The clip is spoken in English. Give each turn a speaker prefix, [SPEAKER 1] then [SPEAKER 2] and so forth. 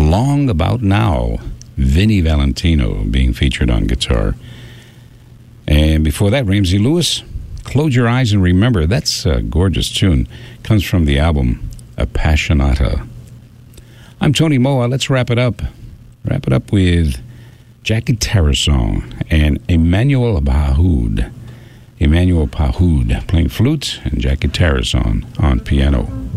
[SPEAKER 1] Long About Now, Vinnie Valentino being featured on guitar. And before that, Ramsey Lewis, Close Your Eyes and Remember. That's a gorgeous tune. Comes from the album Appassionata. I'm Tony Moa. Let's wrap it up. Wrap it up with Jackie Tarasong and Emmanuel Pahud. Emmanuel Pahud playing flute and Jackie Tarasong on piano.